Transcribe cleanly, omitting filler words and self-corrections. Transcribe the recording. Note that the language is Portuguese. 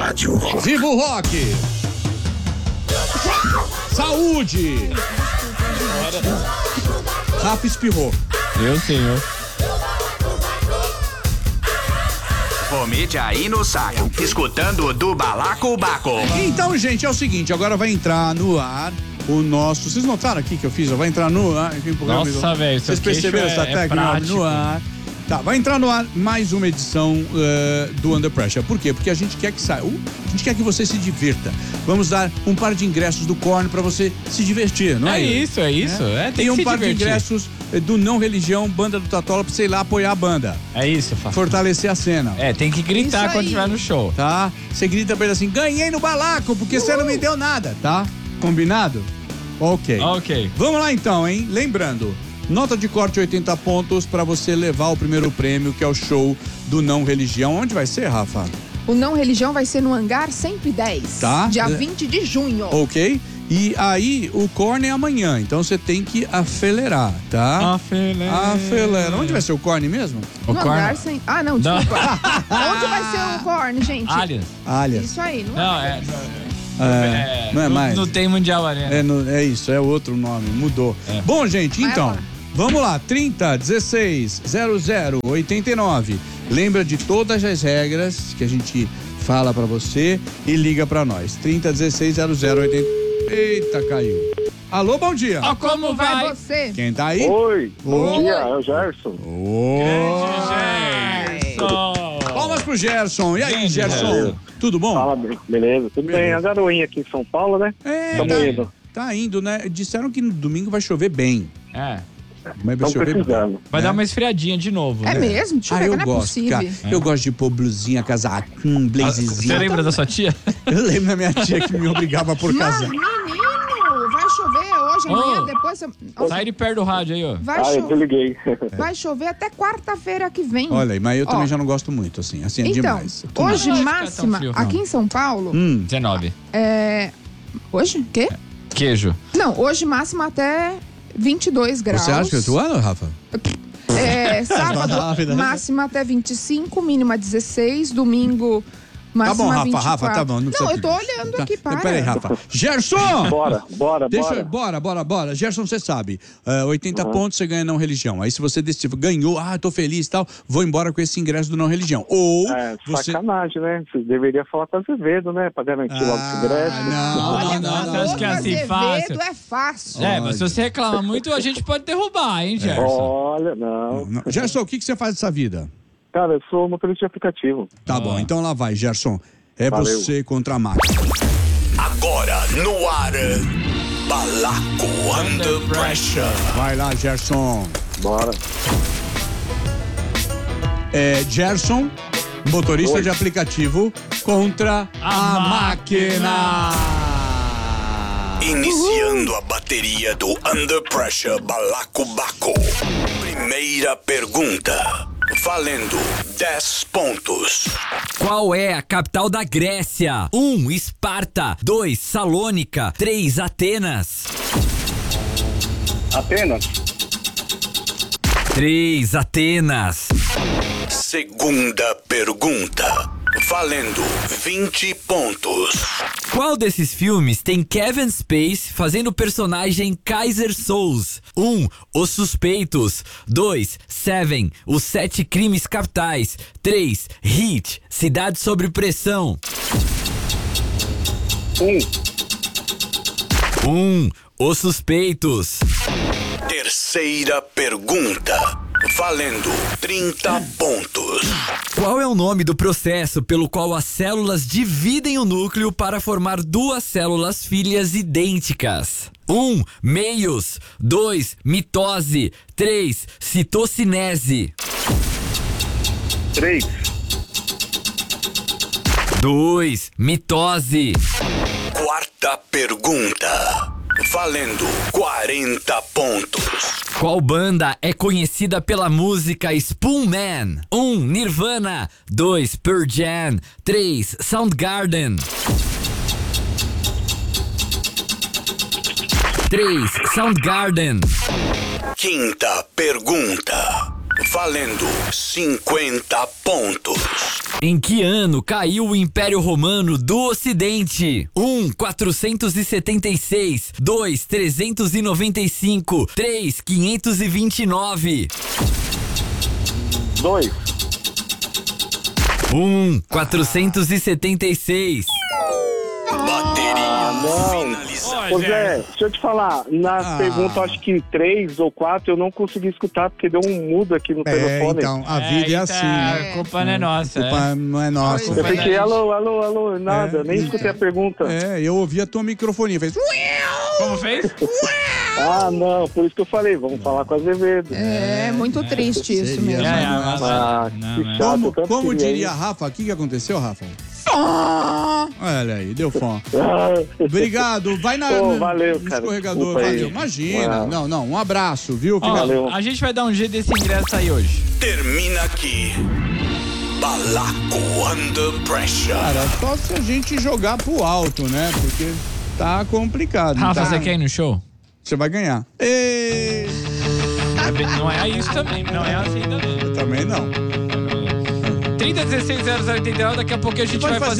rádio. Viva o rock! Saúde! Rafa espirrou. Eu tenho. Comédia aí no saco, escutando do Balacobaco. Então, gente, é o seguinte, agora vai entrar no ar o nosso... Vocês notaram aqui que eu fiz? Vai entrar no ar... Nossa, velho, vocês perceberam essa técnica? No ar... Tá, vai entrar no ar mais uma edição do Under Pressure. Por quê? Porque a gente quer que saia. A gente quer que você se divirta. Vamos dar um par de ingressos do Korn pra você se divertir, não é? Isso. Tem Tem que um se par divertir. de ingressos do Não Religião, banda do Tatola, pra você ir lá apoiar a banda. É isso, Fá. Fortalecer a cena. Tem que gritar Isso quando aí. estiver no show. Tá? Você grita pra ele assim, ganhei no balaco, porque você não me deu nada, tá? Combinado? Ok. Ok. Vamos lá então, hein? Lembrando, nota de corte 80 pontos pra você levar o primeiro prêmio, que é o show do Não Religião. Onde vai ser, Rafa? O Não Religião vai ser no Hangar 110. Tá. Dia 20 de junho. Ok? E aí, o Korn é amanhã, então você tem que acelerar, tá? Acelera. Onde vai ser o Korn mesmo? O No Korn... Hangar sem... Ah, não, desculpa. Onde vai ser o Korn, gente? Alias. Alias. Isso aí, não Não, é? Não é mais. Não tem Mundial Arena. É isso, é outro nome, mudou. É. Bom, gente, Vai então, lá. vamos lá, 30 16 00 89. Lembra de todas as regras que a gente fala pra você e liga pra nós. 30 16 00 89. Eita, caiu. Alô, bom dia. Ó, como vai vai? você? Quem tá aí? Oi, bom Oi. dia, é o Gerson. Palmas pro Gerson. E aí, Grande Gerson? Tudo bom? Fala, beleza? Tudo bem? A garoinha aqui em São Paulo, né? É, indo. tá indo, né? Disseram que no domingo vai chover bem. Mas vai Estamos chover bem. precisando. Vai dar uma esfriadinha de novo, É né? mesmo? Deixa eu ver, eu não é gosto, possível. cara. Eu gosto de pôr blusinha, casaco, blazezinho. Você lembra da sua tia? Eu lembro da minha tia que me obrigava a pôr Mas, casaco. menino, vai chover hoje, amanhã, Ô. depois... Sai de perto do rádio aí, ó. Vai, Eu desliguei. vai chover até quarta-feira que vem. Olha aí, mas eu também Ó. já não gosto muito, assim. Assim é Então, demais. hoje Não, máxima, fica tão frio, aqui em São Paulo, 19. Hoje? Quê? Queijo. Não, hoje máxima até 22 graus. Você acha que eu tô ano, Rafa? Sábado, Rápido, né? máxima até 25, mínima 16, domingo, máxima Tá bom, Rafa, 24. Rafa, tá bom. Não, precisa- eu tô olhando Tá. aqui, para. Peraí, Rafa. Gerson! Bora. Bora. Gerson, você sabe. 80 pontos você ganha não religião. Aí se você decidir, ganhou, tô feliz e tal, vou embora com esse ingresso do não religião. Ou você... Sacanagem, né? Você deveria falar com o Azevedo, né? Pra garantir logo esse ingresso. não. Você acha que é assim Azevedo fácil? é fácil. Mas se você reclama muito, a gente pode derrubar, hein, Gerson? Olha, não. Gerson, o que você faz dessa vida? Cara, eu sou motorista de aplicativo. Tá bom, então lá vai, Gerson. É Valeu. você contra a máquina. Agora no ar, Balaco Under Pressure. Vai lá, Gerson. Bora. Gerson, motorista Oi. de aplicativo, contra a máquina. Iniciando a bateria do Under Pressure Balacobaco. Primeira pergunta. Valendo 10 pontos. Qual é a capital da Grécia? 1. Esparta. 2. Salônica. 3. Atenas. Apenas. 3. Atenas. Segunda pergunta. Valendo 20 pontos. Qual desses filmes tem Kevin Spacey fazendo o personagem Kaiser Soze? 1. Os Suspeitos. 2. Seven. Os 7 Crimes Capitais. 3. Heat. Cidade sob pressão. 1. Os Suspeitos. Terceira pergunta. Valendo 30 pontos. Qual é o nome do processo pelo qual as células dividem o núcleo para formar duas células filhas idênticas? 1. Meios. 2. Mitose. 3. citocinese. 3. 2. Mitose. Quarta pergunta. Valendo 40 pontos. Qual banda é conhecida pela música Spoon Man? 1. Nirvana. 2. Pearl Jam. 3. Soundgarden. 3. Soundgarden. Quinta pergunta. Valendo 50 pontos. Em que ano caiu o Império Romano do Ocidente? 1. 476. 2. 395. 3. 529. 2. 1. 476. Bateria não. finalizada. Ô Zé, deixa eu te falar, na pergunta acho que 3 ou 4 eu não consegui escutar porque deu um mudo aqui no telefone. Então, a vida é assim. A culpa não é nossa. A culpa não é nossa. Eu fiquei alô, nada, nem escutei a pergunta. Eu ouvi a tua microfonia, fez... Como fez? Ah, não, por isso que eu falei, vamos falar com a Azevedo. É muito triste isso seria, mesmo. mas Ah, Não, que é. chato. Como diria a Rafa, o que aconteceu, Rafa? Olha aí, deu fome. Obrigado, vai Pô, valeu, no cara, escorregador, desculpa aí. valeu. Imagina, não, um abraço, viu? Ó, Valeu. a gente vai dar um jeito desse ingresso aí hoje. Termina aqui. Balaco Under Pressure. Cara, só se a gente jogar pro alto, né? Porque tá complicado. Rafa, tá? você quer ir no show? Você vai ganhar. Ei, Não é isso também, não é assim também. eu também não. 30160089, daqui a pouco a gente vai fazer